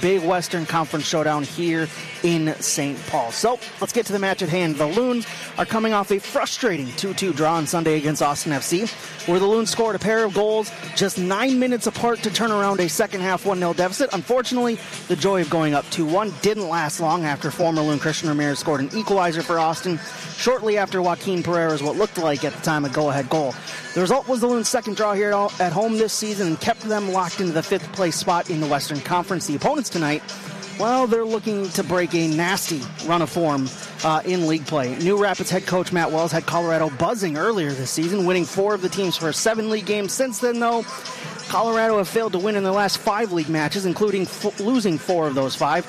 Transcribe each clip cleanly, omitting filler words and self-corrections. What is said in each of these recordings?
big Western Conference showdown here in St. Paul. So let's get to the match at hand. The Loons are coming off a frustrating 2-2 draw on Sunday against Austin FC, where the Loons scored a pair of goals just 9 minutes apart to turn around a second half 1-0 deficit. Unfortunately, the joy of going up 2-1 didn't last long after former Loon Christian Ramirez scored an equalizer for Austin shortly after Joaquin Pereira's what looked like at the time a go-ahead goal. The result was the Loons' second draw here at home this season and kept them locked into the fifth place spot in the Western Conference. The opponents tonight, well, they're looking to break a nasty run of form in league play. New Rapids head coach Matt Wells had Colorado buzzing earlier this season, winning 4 of the team's first 7 league games. Since then, though, Colorado have failed to win in their last 5 league matches, including losing 4 of those 5,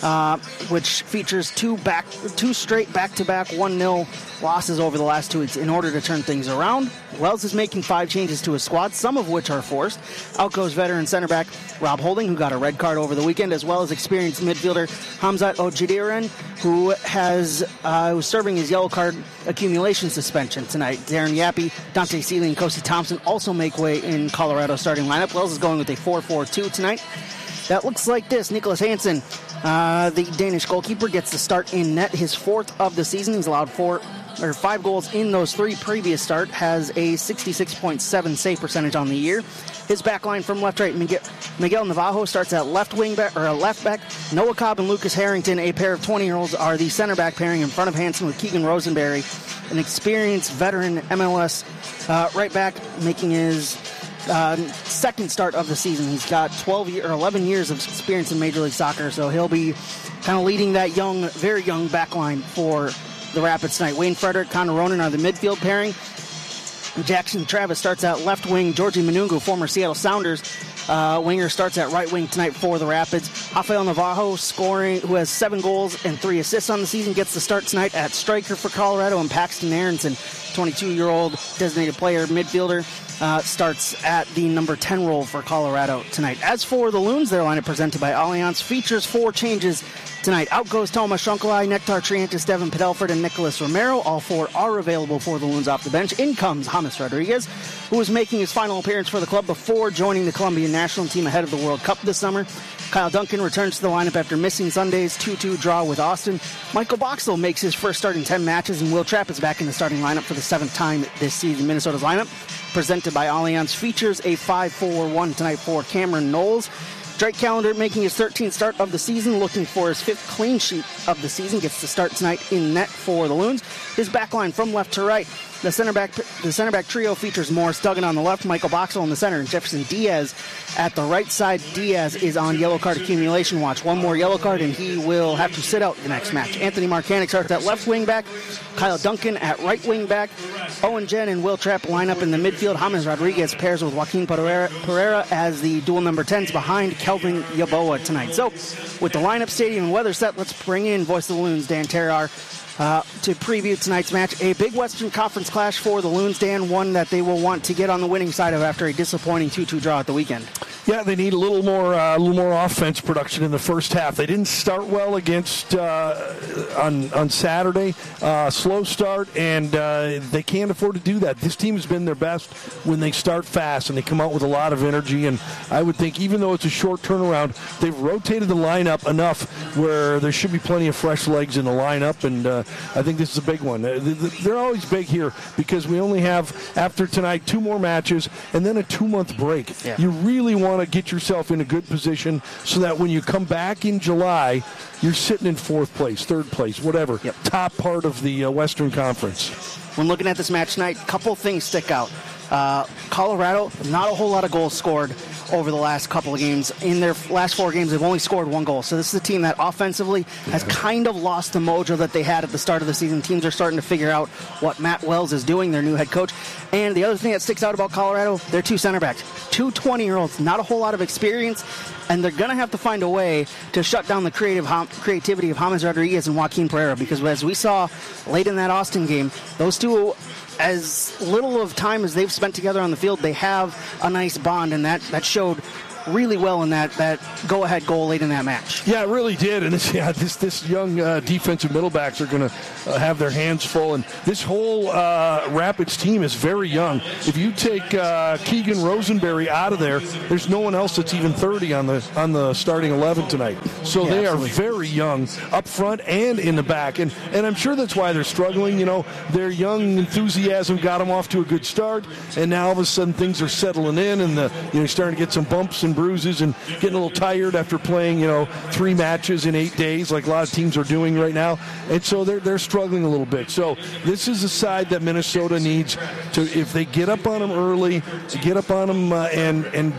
which features 2 straight back-to-back 1-0 losses over the last 2 weeks. In order to turn things around, Wells is making 5 changes to his squad, some of which are forced. Out goes veteran center back Rob Holding, who got a red card over the weekend, as well as experienced midfielder Hamzat Ojidiran, who was serving his yellow card accumulation suspension tonight. Darren Yappy, Dante Seeley, and Kosi Thompson also make way in Colorado's starting lineup. Wells is going with a 4-4-2 tonight. That looks like this. Nicholas Hansen, the Danish goalkeeper, gets the start in net, his 4th of the season. He's allowed 5 goals in those 3 previous starts, has a 66.7 save percentage on the year. His back line from left to right, Miguel Navajo starts at left back. Noah Cobb and Lucas Harrington, a pair of 20-year-olds, are the center back pairing in front of Hansen with Keegan Rosenberry, an experienced veteran MLS right back, making his second start of the season. He's got 11 years of experience in Major League Soccer, so he'll be kind of leading that very young back line for the Rapids tonight. Wayne Frederick, Connor Ronan are the midfield pairing. Jackson Travis starts at left wing. Georgie Manungu, former Seattle Sounders winger, starts at right wing tonight for the Rapids. Rafael Navajo, who has 7 goals and 3 assists on the season, gets the start tonight at striker for Colorado. And Paxton Aronson, 22-year-old designated player, midfielder, starts at the number 10 role for Colorado tonight. As for the Loons, their lineup presented by Allianz features 4 changes tonight. Out goes Thomas Shunkalai, Nectar Triantis, Devin Padelford, and Nicholas Romero. All 4 are available for the Loons off the bench. In comes James Rodriguez, who is making his final appearance for the club before joining the Colombian national team ahead of the World Cup this summer. Kyle Duncan returns to the lineup after missing Sunday's 2-2 draw with Austin. Michael Boxall makes his first start in 10 matches, and Will Trapp is back in the starting lineup for the 7th time this season. Minnesota's lineup, presented by Allianz, features a 5-4-1 tonight for Cameron Knowles. Drake Callender, making his 13th start of the season, looking for his 5th clean sheet of the season, gets the start tonight in net for the Loons. His back line from left to right. The center back trio features Morris Duggan on the left, Michael Boxall in the center, and Jefferson Diaz at the right side. Diaz is on yellow card accumulation watch. 1 more yellow card, and he will have to sit out the next match. Anthony Marcanic starts at left wing back. Kyle Duncan at right wing back. Owen Jen and Will Trapp line up in the midfield. James Rodriguez pairs with Joaquin Pereira as the dual number 10s behind Kelvin Yaboa tonight. So, with the lineup, stadium, and weather set, let's bring in Voice of the Loons, Dan Terrar, to preview tonight's match. A big Western Conference clash for the Loons, Dan, one that they will want to get on the winning side of after a disappointing 2-2 draw at the weekend. Yeah, they need a little more offense production in the first half. They didn't start well against on Saturday. Slow start, and they can't afford to do that. This team has been their best when they start fast and they come out with a lot of energy. And I would think, even though it's a short turnaround, they've rotated the lineup enough where there should be plenty of fresh legs in the lineup. And I think this is a big one. They're always big here because we only have, after tonight, 2 more matches and then a 2-month break. Yeah. You really want to get yourself in a good position so that when you come back in July, you're sitting in 4th place, 3rd place, whatever, top part of the Western Conference. When looking at this match tonight, a couple things stick out. Colorado, not a whole lot of goals scored over the last couple of games. In their last 4 games, they've only scored 1 goal. So this is a team that offensively has kind of lost the mojo that they had at the start of the season. Teams are starting to figure out what Matt Wells is doing, their new head coach. And the other thing that sticks out about Colorado, they're 2 center backs. 2 20-year-olds, not a whole lot of experience, and they're going to have to find a way to shut down the creativity of James Rodriguez and Joaquin Pereira, because as we saw late in that Austin game, those two, as little of time as they've spent together on the field, they have a nice bond, and that showed really well in that go-ahead goal late in that match. Yeah, it really did. And this young defensive middlebacks are going to have their hands full. And this whole Rapids team is very young. If you take Keegan Rosenberry out of there, there's no one else that's even 30 on the starting 11 tonight. So they are very young up front and in the back. And I'm sure that's why they're struggling. Their young enthusiasm got them off to a good start. And now all of a sudden things are settling in, and you're starting to get some bumps and bruises and getting a little tired after playing 3 matches in 8 days like a lot of teams are doing right now. And so they're struggling a little bit. So this is a side that Minnesota needs to, if they get up on them early, get up on them and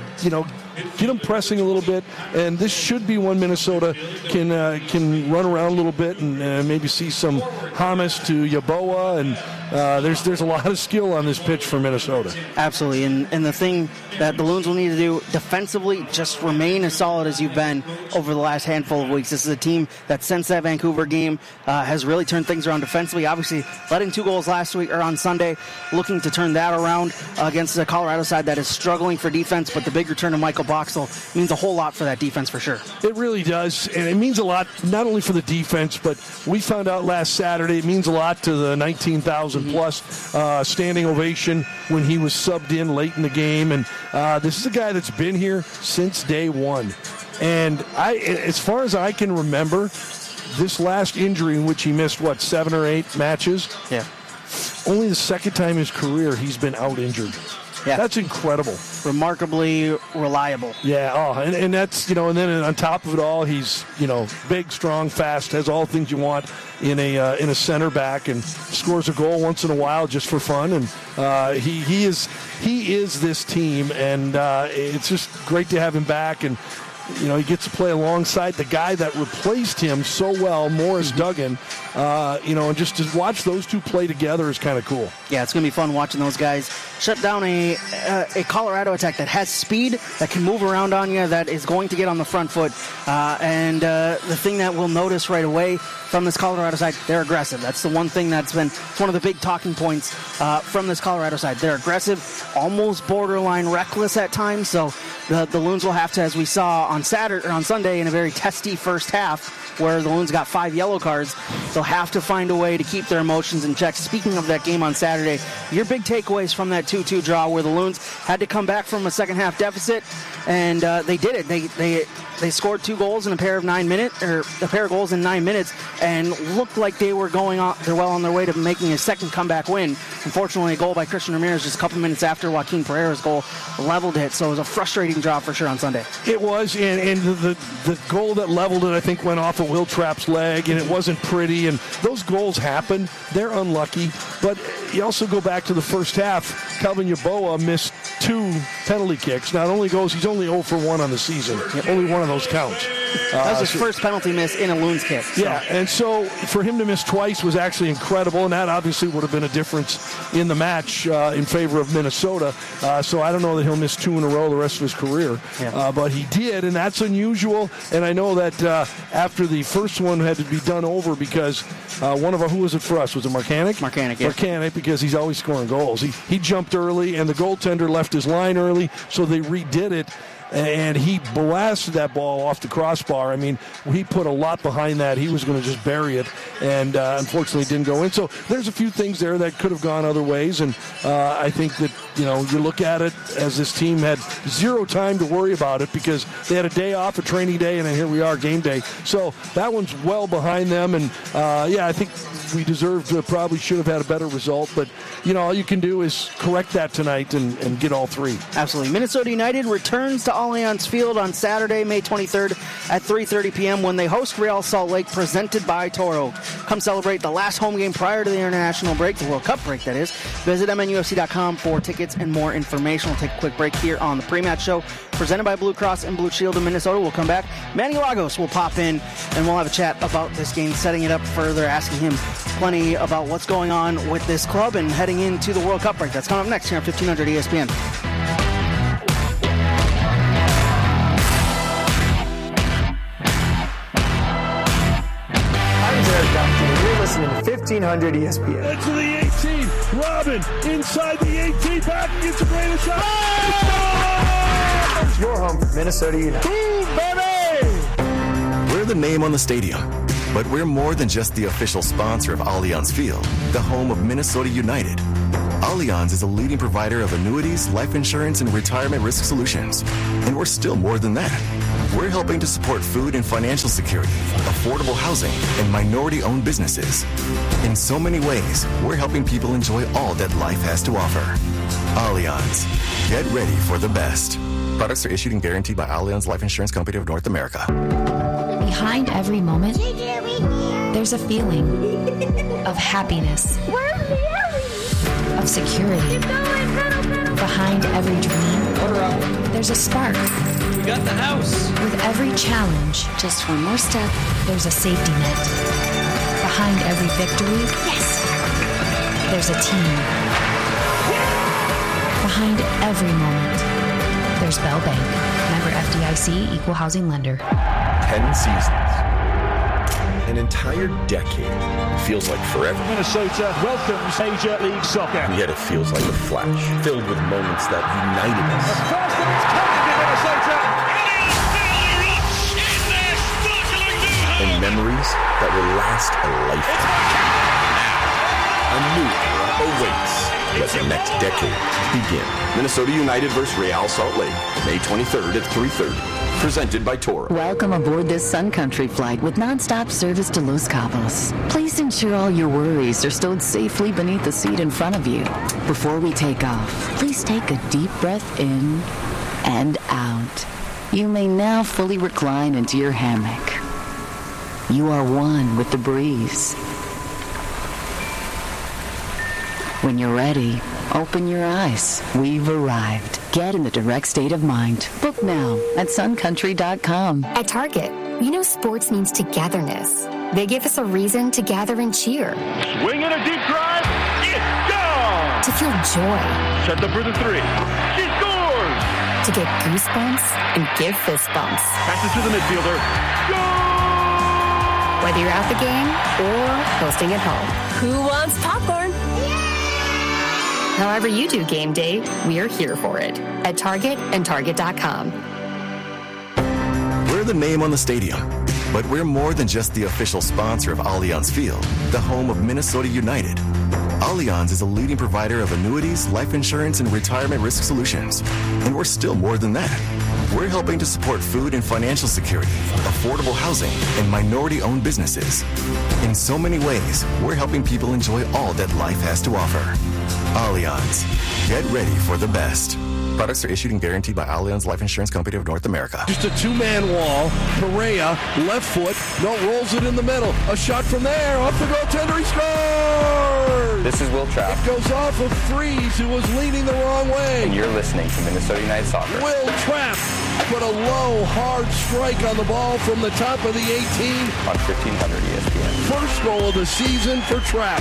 get them pressing a little bit, and this should be one Minnesota can run around a little bit and maybe see some Hamas to Yeboah, and there's a lot of skill on this pitch for Minnesota. Absolutely, and the thing that the Loons will need to do defensively, just remain as solid as you've been over the last handful of weeks. This is a team that since that Vancouver game has really turned things around defensively. Obviously, letting 2 goals last week or on Sunday, looking to turn that around against the Colorado side that is struggling for defense, but the big return of Michael Boxall means a whole lot for that defense for sure. It really does, and it means a lot not only for the defense, but we found out last Saturday it means a lot to the 19,000 plus standing ovation when he was subbed in late in the game. And this is a guy that's been here since day one. And as far as I can remember, this last injury in which he missed, 7 or 8 matches? Yeah. Only the second time in his career he's been out injured. Yeah. That's incredible. Remarkably reliable. Yeah, and that's, and then on top of it all, he's, big, strong, fast, has all the things you want in a center back, and scores a goal once in a while just for fun. And he is this team, and it's just great to have him back. And he gets to play alongside the guy that replaced him so well, Morris Duggan. And just to watch those two play together is kind of cool. Yeah, it's going to be fun watching those guys shut down a Colorado attack that has speed, that can move around on you, that is going to get on the front foot. And the thing that we'll notice right away from this Colorado side, they're aggressive. That's the one thing that's been one of the big talking points from this Colorado side. They're aggressive, almost borderline reckless at times. So the Loons will have to, as we saw on Saturday or on Sunday, in a very testy first half, where the Loons got 5 yellow cards, they'll have to find a way to keep their emotions in check. Speaking of that game on Saturday, your big takeaways from that 2-2 draw, where the Loons had to come back from a second half deficit, and they did it. They scored 2 goals in a pair of goals in 9 minutes, and looked like they're well on their way to making a second comeback win. Unfortunately, a goal by Christian Ramirez just a couple minutes after Joaquin Pereira's goal leveled it. So it was a frustrating draw for sure on Sunday. It was, and the goal that leveled it, I think, went off of Will Trapp's leg, and it wasn't pretty. And those goals happen. They're unlucky. But you also go back to the first half. Calvin Yeboah missed 2 penalty kicks. Not only goes, he's only 0 for 1 on the season. Only one of those counts. That was his first penalty miss in a Loons kick. So. Yeah, and so for him to miss twice was actually incredible, and that obviously would have been a difference in the match in favor of Minnesota. So I don't know that he'll miss 2 in a row the rest of his career, but he did, and that's unusual. And I know that after the first one had to be done over because who was it for us? Was it Marcanic? Marcanic, yeah. Marcanic, because he's always scoring goals. He jumped early, and the goaltender left his line early, so they redid it. And he blasted that ball off the crossbar. I mean, he put a lot behind that. He was going to just bury it, and unfortunately didn't go in. So there's a few things there that could have gone other ways, and I think that, you look at it as this team had 0 time to worry about it because they had a day off, a training day, and then here we are, game day. So that one's well behind them, and I think we probably should have had a better result, but all you can do is correct that tonight and get all 3. Absolutely. Minnesota United returns to Allianz Field on Saturday, May 23rd at 3:30 p.m. when they host Real Salt Lake, presented by Toro. Come celebrate the last home game prior to the international break, the World Cup break, that is. Visit MNUFC.com for tickets and more information. We'll take a quick break here on the pre-match show, presented by Blue Cross and Blue Shield of Minnesota. We'll come back. Manny Lagos will pop in, and we'll have a chat about this game, setting it up further, asking him plenty about what's going on with this club and heading into the World Cup break. That's coming up next here on 1500 ESPN. You're listening to 1500 ESPN. Into the 18. Robin inside the 18. Back against the greatest shot. Oh! Your home for Minnesota United. We're the name on the stadium, but we're more than just the official sponsor of Allianz Field, the home of Minnesota United. Allianz is a leading provider of annuities, life insurance, and retirement risk solutions. And we're still more than that. We're helping to support food and financial security, affordable housing, and minority-owned businesses. In so many ways, we're helping people enjoy all that life has to offer. Allianz. Get ready for the best. Products are issued and guaranteed by Allianz Life Insurance Company of North America. Behind every moment, there's a feeling of happiness, of security. Behind every dream, there's a spark. We got the house. With every challenge, just one more step, there's a safety net. Behind every victory, there's a team. Behind every moment, there's Bell Bank. Member FDIC, Equal Housing Lender. 10 seasons. An entire decade. Feels like forever. Minnesota welcomes Major League Soccer. And yet it feels like a flash, filled with moments that united us. The first of its kind in Minnesota. And memories that will last a lifetime. Now, a new era awaits. Let the next decade begin. Minnesota United versus Real Salt Lake, May 23rd at 3:30. Presented by Toro. Welcome aboard this Sun Country flight with nonstop service to Los Cabos. Please ensure all your worries are stowed safely beneath the seat in front of you. Before we take off, please take a deep breath in and out. You may now fully recline into your hammock. You are one with the breeze. When you're ready, open your eyes. We've arrived. Get in the direct state of mind. Book now at suncountry.com. At Target, we know sports means togetherness. They give us a reason to gather and cheer. Swing in a deep drive. It's gone. To feel joy. Set up for the three. She scores. To get goosebumps and give fist bumps. Passes to the midfielder. Goal! Whether you're at the game or hosting at home. Who wants popcorn? However you do game day, we are here for it at Target and Target.com. We're the name on the stadium, but we're more than just the official sponsor of Allianz Field, the home of Minnesota United. Allianz is a leading provider of annuities, life insurance, and retirement risk solutions. And we're still more than that. We're helping to support food and financial security, affordable housing, and minority-owned businesses. In so many ways, we're helping people enjoy all that life has to offer. Allianz. Get ready for the best. Products are issued and guaranteed by Allianz Life Insurance Company of North America. Just a two-man wall. Perea, left foot, rolls it in the middle. A shot from there, off the goaltender, he scores! This is Will Trapp. It goes off of Freeze, who was leaning the wrong way. And you're listening to Minnesota United Soccer. Will Trapp put a low, hard strike on the ball from the top of the 18. On 1500 ESPN. First goal of the season for Trapp.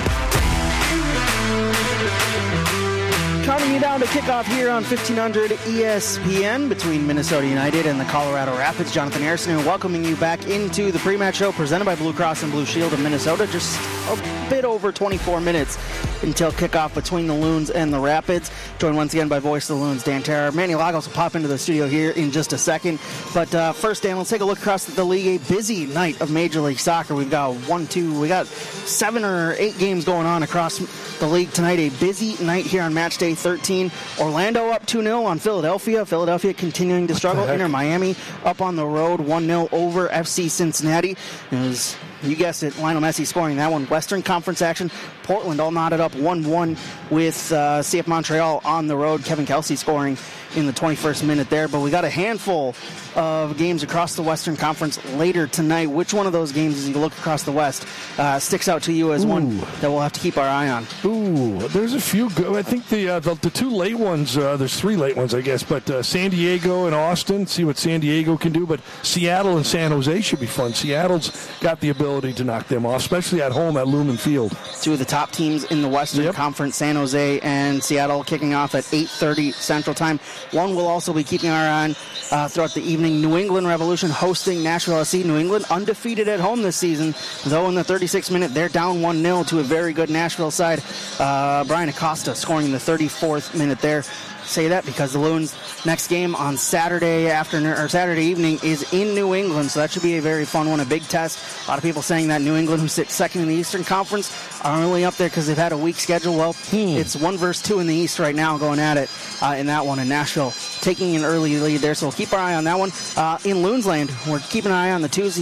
Counting you down to kickoff here on 1500 ESPN between Minnesota United and the Colorado Rapids. Jonathan Harrison welcoming you back into the pre-match show presented by Blue Cross and Blue Shield of Minnesota. Just a bit over 24 minutes until kickoff between the Loons and the Rapids. Joined once again by voice of the Loons, Dan Terra. Manny Lagos will pop into the studio here in just a second. But first, Dan, let's take a look across the league. A busy night of Major League Soccer. We've got we got 7 or 8 games going on across the league tonight. A busy night here on match day 13. Orlando up 2-0 on Philadelphia. Philadelphia continuing to struggle. Inter Miami up on the road 1-0 over FC Cincinnati. It was, you guessed it, Lionel Messi scoring that one. Western Conference action. Portland all knotted up 1-1 with CF Montreal on the road. Kevin Kelsey scoring in the 21st minute there. But we got a handful of games across the Western Conference later tonight. Which one of those games, as you look across the West, sticks out to you as one that we'll have to keep our eye on? There's a few good. I think the two late ones, there's 3 late ones, I guess, but San Diego and Austin, see what San Diego can do, but Seattle and San Jose should be fun. Seattle's got the ability to knock them off, especially at home at Lumen Field. 2 of the top teams in the Western Conference, San Jose and Seattle, kicking off at 8:30 Central Time. One we'll also be keeping our eye on throughout the evening. New England Revolution hosting Nashville SC. New England undefeated at home this season, though in the 36th minute they're down 1-0 to a very good Nashville side. Brian Acosta scoring in the 34th minute there say that because the Loons' next game on Saturday afternoon or Saturday evening is in New England, so that should be a very fun one, a big test. A lot of people saying that New England, who sits second in the Eastern Conference, are only up there because they've had a weak schedule. Well, it's 1 versus 2 in the East right now, going at it in that one. And Nashville taking an early lead there, so we'll keep our eye on that one. In Loonsland, we're keeping an eye on the Tuesday